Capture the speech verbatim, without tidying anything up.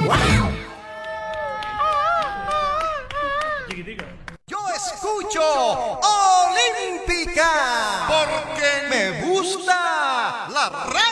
Yo escucho Olímpica porque me gusta la radio.